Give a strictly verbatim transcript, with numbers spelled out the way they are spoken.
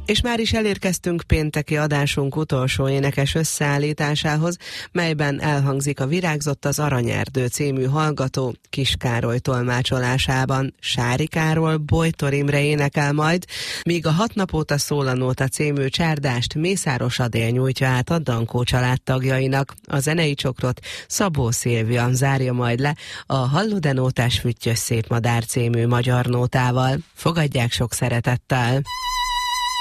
És már is elérkeztünk pénteki adásunk utolsó énekes összeállításához, melyben elhangzik a Virágzott az Aranyerdő című hallgató Kis Károly tolmácsolásában. Sári Károly Bojtor Imre énekel majd, míg a Hat nap óta szól a nóta című csárdást Mészáros Adél nyújtja át a Dankó családtagjainak. A zenei csokrot Szabó Szilvia zárja majd le a Hallod-e nótás füttyös szép madár című magyar nótával. Fogadják sok szeretettel!